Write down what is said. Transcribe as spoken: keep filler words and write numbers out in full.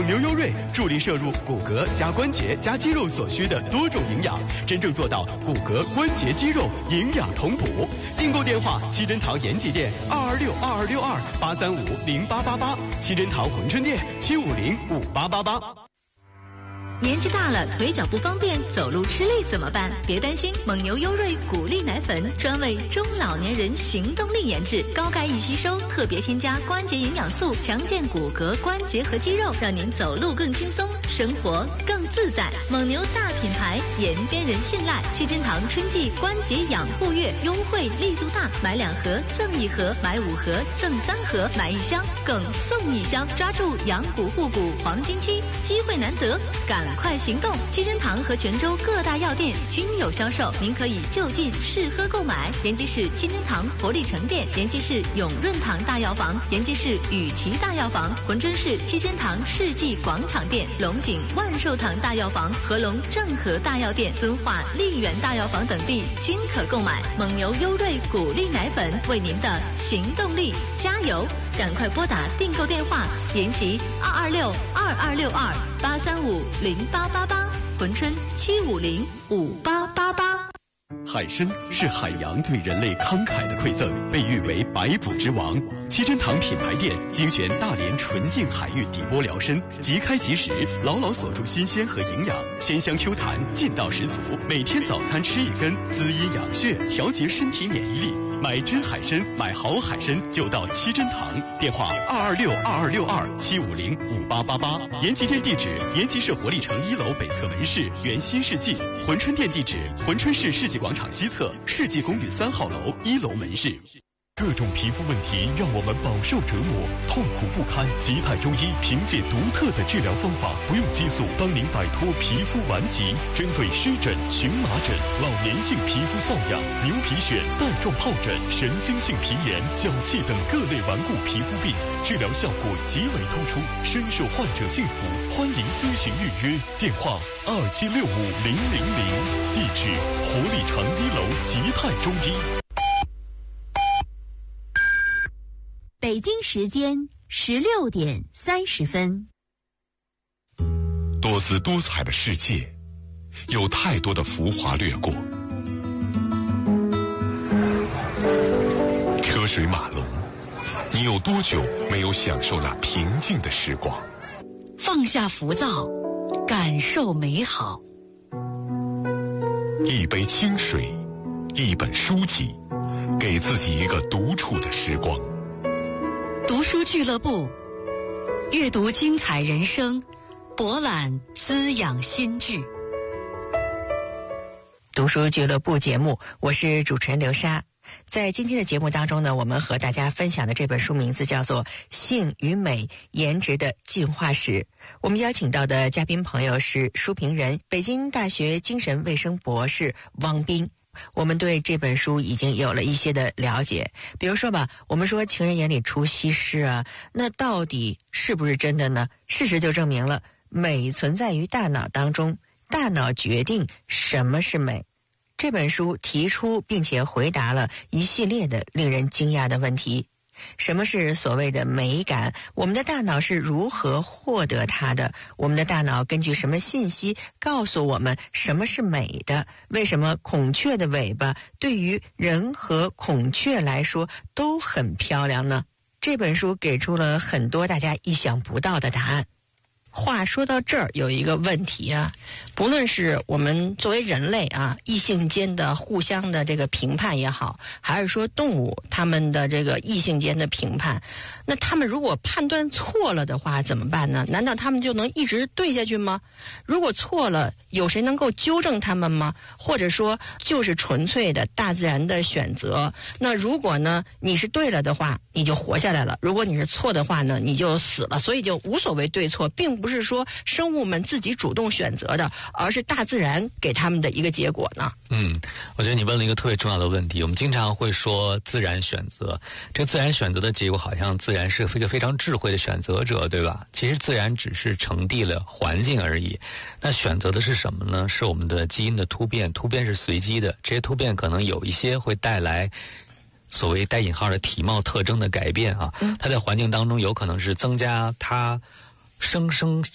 牛优瑞助力摄入骨骼加关节加肌肉所需的多种营养，真正做到骨骼、关节、肌肉营养同补。订购电话：七珍堂延吉店二二六二二六二八三五零八八八，七珍堂珲春店七五零五八八八。 年纪大了，腿脚不方便，走路吃力怎么办？别担心，蒙牛优瑞骨力奶粉专为中老年人行动力研制，高钙易吸收，特别添加关节营养素，强健骨骼、关节和肌肉，让您走路更轻松，生活更自在。蒙牛大品牌，延边人信赖。七珍堂春季关节养护月优惠力度大，买两盒赠一盒，买五盒赠三盒，买一箱更送一箱，抓住养骨护骨黄金期，机会难得，赶快行动！七珍堂和泉州各大药店均有销售，您可以就近试喝购买。延吉市七珍堂活力城店、延吉市永润堂大药房、延吉市雨琦大药房、珲春市七珍堂世纪广场店、龙井万寿堂大药房、合龙正和大药店、敦化丽园大药房等地均可购买。蒙牛优瑞骨力奶粉，为您的行动力加油！赶快拨打订购电话：延吉二二六二二六二八三五零八八八，珲春七五零五八八八。 海参是海洋对人类慷慨的馈赠，被誉为百补之王。七珍堂品牌店精选大连纯净海域底波疗参，即开即食，牢牢锁住新鲜和营养，鲜香 Q 弹，劲道十足。每天早餐吃一根，滋阴养血，调节身体免疫力。买真海参，买好海参就到七珍堂，电话二二六二二六二七五零五八八八。延吉店地址：延吉市活力城一楼北侧门市原新世纪。珲春店地址：珲春市世纪广场西侧世纪公寓三号楼一楼门市。 各种皮肤问题让我们饱受折磨，痛苦不堪。吉泰中医凭借独特的治疗方法，不用激素，帮您摆脱皮肤顽疾。针对湿疹、荨麻疹、老年性皮肤瘙痒、牛皮癣、带状疱疹、神经性皮炎、脚气等各类顽固皮肤病，治疗效果极为突出，深受患者信服。欢迎咨询预约，电话二七六五零零零，地址活力城一楼吉泰中医。 北京时间十六点三十分。 多姿多彩的世界，有太多的浮华掠过，车水马龙，你有多久没有享受那平静的时光？ 放下浮躁，感受美好。 一杯清水，一本书籍，给自己一个独处的时光。 读书俱乐部，阅读精彩人生，博览滋养心智。 读书俱乐部节目，我是主持人刘莎。在今天的节目当中呢，我们和大家分享的这本书名字叫做《性与美：颜值的进化史》。我们邀请到的嘉宾朋友是书评人、北京大学精神卫生博士汪斌。我们对这本书已经有了一些的了解，比如说吧，我们说情人眼里出西施啊，那到底是不是真的呢？事实就证明了，美存在于大脑当中，大脑决定什么是美。这本书提出并且回答了一系列的令人惊讶的问题。什么是所谓的美感？我们的大脑是如何获得它的？我们的大脑根据什么信息告诉我们什么是美的？为什么孔雀的尾巴对于人和孔雀来说都很漂亮呢？这本书给出了很多大家意想不到的答案。话说到这儿，有一个问题啊，不论是我们作为人类啊，异性间的互相的这个评判也好，还是说动物他们的这个异性间的评判，那他们如果判断错了的话怎么办呢？难道他们就能一直对下去吗？如果错了，有谁能够纠正他们吗？或者说就是纯粹的大自然的选择？那如果呢你是对了的话，你就活下来了，如果你是错的话呢，你就死了。所以就无所谓对错，并不是说生物们自己主动选择的，而是大自然给他们的一个结果呢。 嗯，我觉得你问了一个特别重要的问题。我们经常会说自然选择，这个自然选择的结果好像自然是一个非常智慧的选择者，对吧？其实自然只是承递了环境而已。那选择的是什么呢？是我们的基因的突变，突变是随机的，这些突变可能有一些会带来所谓带引号的体貌特征的改变啊，它在环境当中有可能是增加它生生